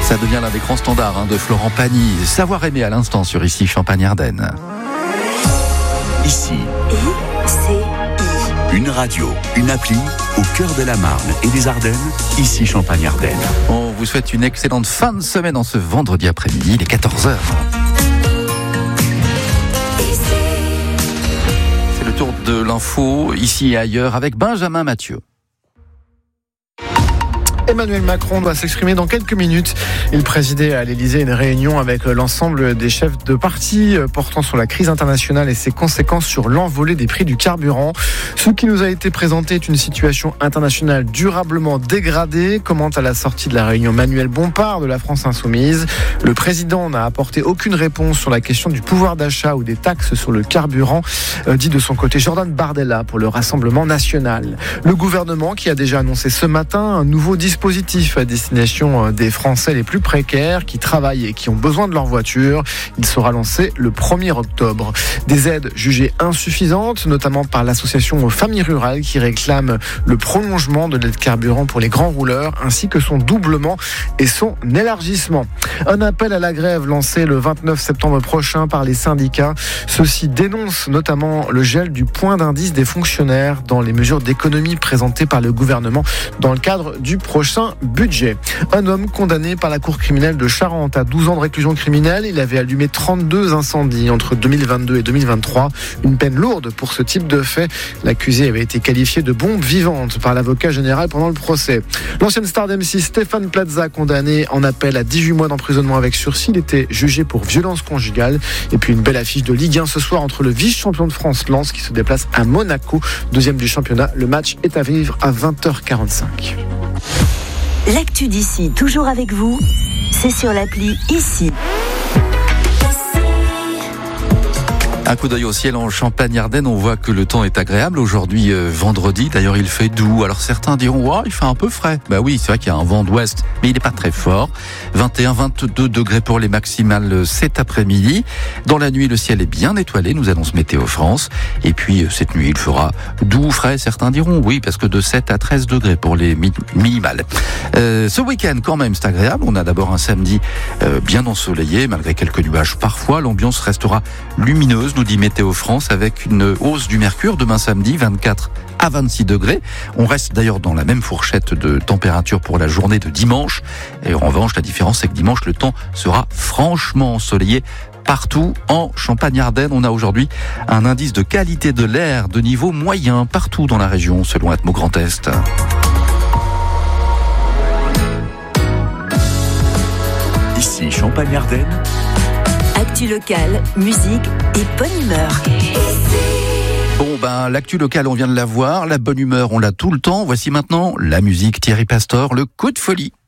Ça devient l'un des grands standards de Florent Pagny. Savoir aimer à l'instant sur Ici Champagne-Ardenne. Ici, ICI. une radio, une appli au cœur de la Marne et des Ardennes. Ici Champagne-Ardenne. On vous souhaite une excellente fin de semaine en ce vendredi après-midi, il est 14h. C'est le tour de l'info, ici et ailleurs, avec Benjamin Mathieu. Emmanuel Macron doit s'exprimer dans quelques minutes. Il présidait à l'Élysée une réunion avec l'ensemble des chefs de parti portant sur la crise internationale et ses conséquences sur l'envolée des prix du carburant. Ce qui nous a été présenté est une situation internationale durablement dégradée, commente à la sortie de la réunion Manuel Bompard de la France Insoumise. Le président n'a apporté aucune réponse sur la question du pouvoir d'achat ou des taxes sur le carburant, dit de son côté Jordan Bardella pour le Rassemblement national. Le gouvernement qui a déjà annoncé ce matin un nouveau dispositif à destination des Français les plus précaires qui travaillent et qui ont besoin de leur voiture. Il sera lancé le 1er octobre. Des aides jugées insuffisantes, notamment par l'association Familles Rurales qui réclame le prolongement de l'aide carburant pour les grands rouleurs ainsi que son doublement et son élargissement. Un appel à la grève lancé le 29 septembre prochain par les syndicats. Ceux-ci dénoncent notamment le gel du point d'indice des fonctionnaires dans les mesures d'économie présentées par le gouvernement dans le cadre du prochain budget. Un homme condamné par la cour criminelle de Charente à 12 ans de réclusion criminelle. Il avait allumé 32 incendies entre 2022 et 2023. Une peine lourde pour ce type de fait. L'accusé avait été qualifié de bombe vivante par l'avocat général pendant le procès. L'ancienne star d'M6 Stéphane Plaza, condamné en appel à 18 mois d'emprisonnement avec sursis. Il était jugé pour violence conjugale. Et puis une belle affiche de Ligue 1 ce soir entre le vice-champion de France Lens qui se déplace à Monaco, deuxième du championnat. Le match est à vivre à 20h45. L'actu d'ici, toujours avec vous, c'est sur l'appli Ici. Un coup d'œil au ciel en Champagne-Ardenne, on voit que le temps est agréable. Aujourd'hui, vendredi, d'ailleurs, il fait doux. Alors certains diront, ouais, il fait un peu frais. Bah oui, c'est vrai qu'il y a un vent d'ouest, mais il n'est pas très fort. 21-22 degrés pour les maximales cet après-midi. Dans la nuit, le ciel est bien étoilé, nous annonce Météo France. Et puis, cette nuit, il fera doux, frais. Certains diront, oui, parce que de 7 à 13 degrés pour les minimales. Ce week-end, quand même, c'est agréable. On a d'abord un samedi bien ensoleillé, malgré quelques nuages parfois. L'ambiance restera lumineuse, nous dit Météo France, avec une hausse du mercure demain samedi, 24 à 26 degrés. On reste d'ailleurs dans la même fourchette de température pour la journée de dimanche. Et en revanche, la différence, c'est que dimanche, le temps sera franchement ensoleillé partout en Champagne-Ardenne. On a aujourd'hui un indice de qualité de l'air de niveau moyen partout dans la région, selon Atmo Grand Est. Ici Champagne-Ardenne. Actu locale, musique et bonne humeur. Bon, l'actu locale, on vient de la voir. La bonne humeur, on l'a tout le temps. Voici maintenant la musique Thierry Pastor, le coup de folie.